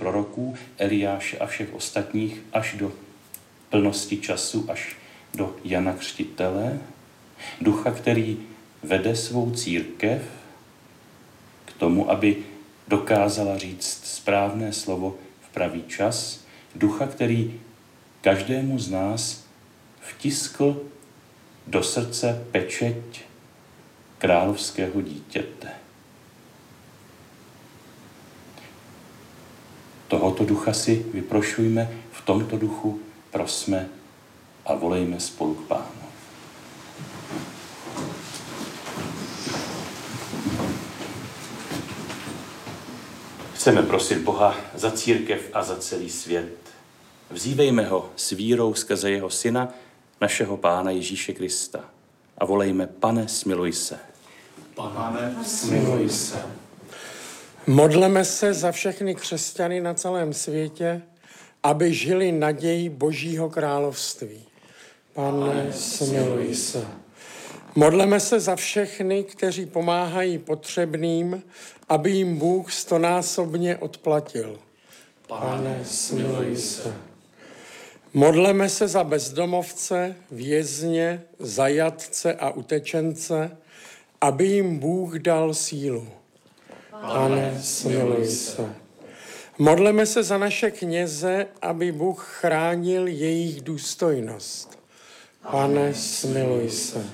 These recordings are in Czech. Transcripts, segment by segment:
proroků, Eliáše a všech ostatních až do plnosti času, až do Jana Křtitele. Ducha, který vede svou církev k tomu, aby dokázala říct správné slovo v pravý čas. Ducha, který každému z nás vtiskl do srdce pečeť královského dítěte. Tohoto ducha si vyprošujme, v tomto duchu prosme a volejme spolu k Pánu. Chceme prosit Boha za církev a za celý svět. Vzívejme ho s vírou skrze jeho syna, našeho Pána Ježíše Krista. A volejme: Pane, smiluj se. Pane, smiluj se. Modleme se za všechny křesťany na celém světě, aby žili naději Božího království. Pane, smiluj se. Modleme se za všechny, kteří pomáhají potřebným, aby jim Bůh stonásobně odplatil. Pane, smiluj se. Modleme se za bezdomovce, vězně, zajatce a utečence, aby jim Bůh dal sílu. Pane, smiluj se. Modleme se za naše kněze, aby Bůh chránil jejich důstojnost. Pane, smiluj se.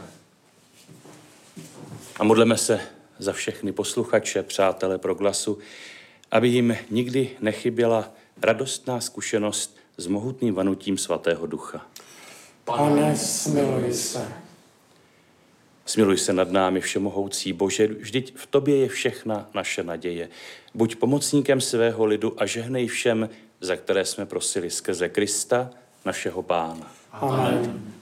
A modleme se za všechny posluchače, přátele Proglasu, aby jim nikdy nechyběla radostná zkušenost s mohutným vanutím Svatého Ducha. Pane, smiluj se. Smiluj se nad námi, všemohoucí Bože, vždyť v tobě je všechna naše naděje. Buď pomocníkem svého lidu a žehnej všem, za které jsme prosili skrze Krista, našeho Pána. Amen.